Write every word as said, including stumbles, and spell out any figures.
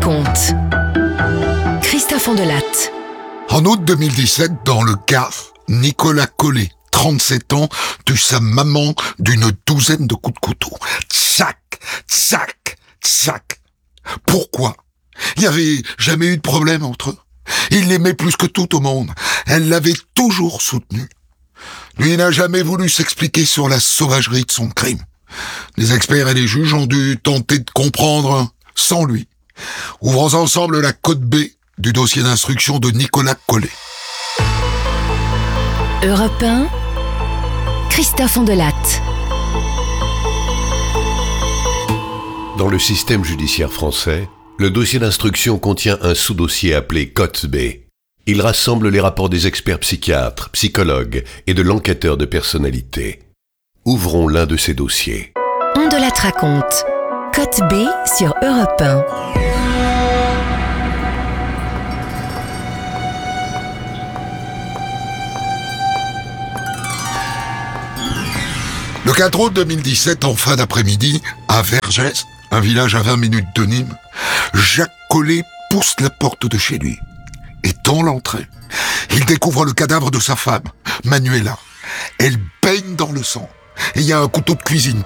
raconte. Christophe Ondelatte. En août deux mille dix-sept, dans le Gard, Nicolas Collet, trente-sept ans, tue sa maman d'une douzaine de coups de couteau. Tchac, tchac, tchac. Pourquoi? Il n'y avait jamais eu de problème entre eux. Il l'aimait plus que tout au monde. Elle l'avait toujours soutenu. Lui n'a jamais voulu s'expliquer sur la sauvagerie de son crime. Les experts et les juges ont dû tenter de comprendre sans lui. Ouvrons ensemble la cote B du dossier d'instruction de Nicolas Collet. Europe un, Christophe Ondelatte. Dans le système judiciaire français, le dossier d'instruction contient un sous-dossier appelé cote B. Il rassemble les rapports des experts psychiatres, psychologues et de l'enquêteur de personnalité. Ouvrons l'un de ces dossiers. Ondelatte raconte. Cote B sur Europe un. Le quatre août deux mille dix-sept, en fin d'après-midi, à Vergès, un village à vingt minutes de Nîmes, Jacques Collet pousse la porte de chez lui. Et dans l'entrée, il découvre le cadavre de sa femme, Manuela. Elle baigne dans le sang. Et il y a un couteau de cuisine